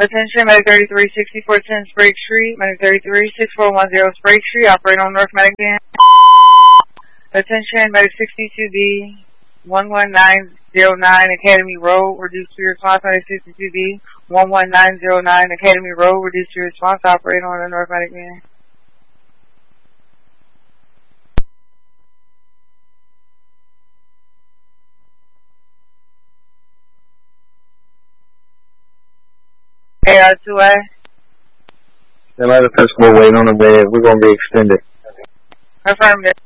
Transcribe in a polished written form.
Attention, Medic 33, 6410 Sprague Street, Medic 33, 6410 Sprague Street, operate on North Medic Van. Attention, Medic 62B, 11909 Academy Road, reduce to response, Medic 62B, 11909 Academy Road, reduce to response, operate on the North Medic Van. AR2A. The other person will wait on the bed. We're going to be extended. Affirmative.